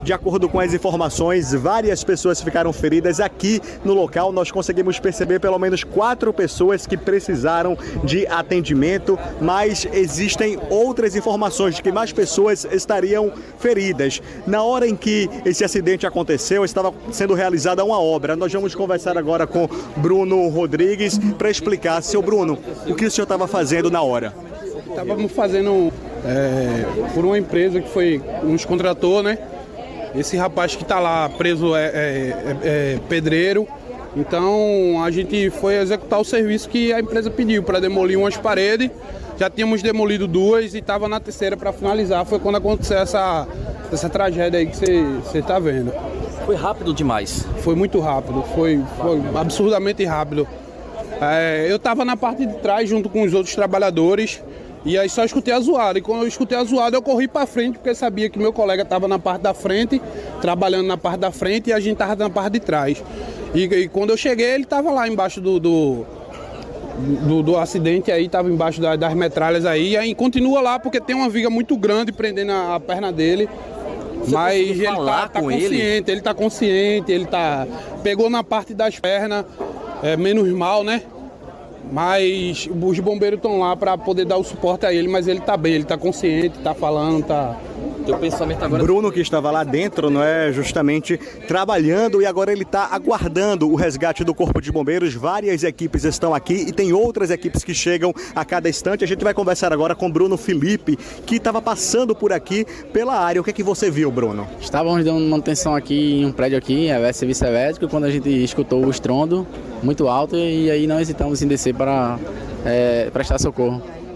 De acordo com as informações, várias pessoas ficaram feridas. Aqui no local nós conseguimos perceber pelo menos 4 pessoas que precisaram de atendimento, mas existem outras informações de que mais pessoas estariam feridas. Na hora em que esse acidente aconteceu, estava sendo realizada uma obra. Nós vamos conversar agora com Bruno Rodrigues para explicar. Seu Bruno, o que o senhor estava fazendo na hora? Estávamos fazendo por uma empresa que nos contratou, né? Esse rapaz que está lá preso é pedreiro, então a gente foi executar o serviço que a empresa pediu para demolir umas paredes. Já tínhamos demolido 2 e estava na terceira para finalizar. Foi quando aconteceu essa tragédia aí que você está vendo. Foi rápido demais. Foi muito rápido, foi absurdamente rápido. Eu estava na parte de trás junto com os outros trabalhadores. E aí só escutei a zoada, e quando eu escutei a zoada eu corri pra frente, porque eu sabia que meu colega estava na parte da frente, trabalhando na parte da frente, e a gente estava na parte de trás. E quando eu cheguei, ele estava lá embaixo do acidente, aí estava embaixo das metralhas aí, e aí continua lá, porque tem uma viga muito grande prendendo a perna dele. Mas ele tá consciente, ele tá consciente, pegou na parte das pernas, menos mal, né? Mas os bombeiros estão lá para poder dar o suporte a ele, mas ele está bem, ele está consciente, está falando, está... Teu pensamento agora... Bruno, que estava lá dentro, não é, justamente trabalhando, e agora ele está aguardando o resgate do Corpo de Bombeiros. Várias equipes estão aqui e tem outras equipes que chegam a cada instante. A gente vai conversar agora com Bruno Felipe, que estava passando por aqui pela área. O que é que você viu, Bruno? Estávamos dando manutenção aqui em um prédio aqui, serviço elétrico, quando a gente escutou o estrondo muito alto, e aí não hesitamos em descer para prestar socorro.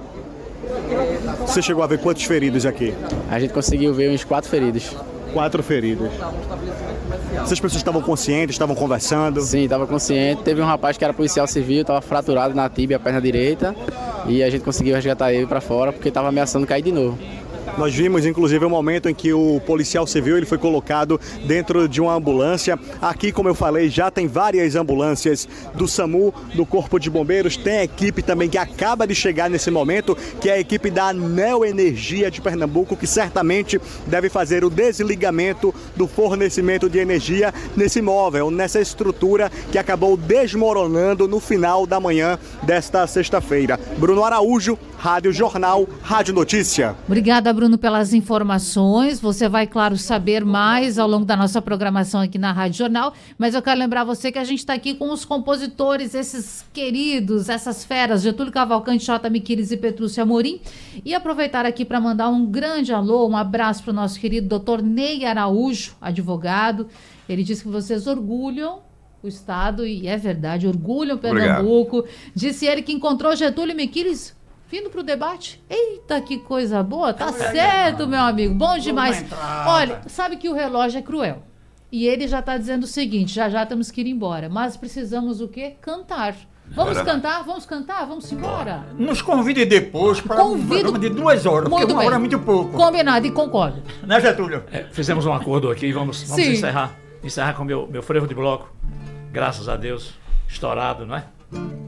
Você chegou a ver quantos feridos aqui? A gente conseguiu ver uns 4 feridos. 4 feridos. Essas pessoas estavam conscientes, estavam conversando? Sim, estava consciente. Teve um rapaz que era policial civil, estava fraturado na tíbia, a perna direita, e a gente conseguiu resgatar ele para fora porque estava ameaçando cair de novo. Nós vimos, inclusive, o momento em que o policial civil ele foi colocado dentro de uma ambulância. Aqui, como eu falei, já tem várias ambulâncias do SAMU, do Corpo de Bombeiros. Tem a equipe também que acaba de chegar nesse momento, que é a equipe da Neoenergia de Pernambuco, que certamente deve fazer o desligamento do fornecimento de energia nesse imóvel, nessa estrutura que acabou desmoronando no final da manhã desta sexta-feira. Bruno Araújo, Rádio Jornal, Rádio Notícia. Obrigada, Bruno, pelas informações. Você vai, claro, saber mais ao longo da nossa programação aqui na Rádio Jornal, mas eu quero lembrar você que a gente está aqui com os compositores, esses queridos, essas feras, Getúlio Cavalcante, J. Miquiles e Petrúcio Amorim, e aproveitar aqui para mandar um grande alô, um abraço para o nosso querido Dr. Ney Araújo, advogado. Ele disse que vocês orgulham o Estado, e é verdade, orgulham Pernambuco. Obrigado. Disse ele que encontrou Getúlio Miquiles vindo para o debate. Eita, que coisa boa. Tá certo, meu amigo. Bom demais. Olha, sabe que o relógio é cruel. E ele já está dizendo o seguinte, já temos que ir embora. Mas precisamos o quê? Cantar. Vamos cantar? Vamos cantar? Vamos embora. Nos convide depois para um programa de 2 horas, porque uma hora é muito pouco. Combinado, e concordo. Né, Getúlio? Fizemos um acordo aqui, vamos encerrar com meu frevo de bloco. Graças a Deus, estourado, não é?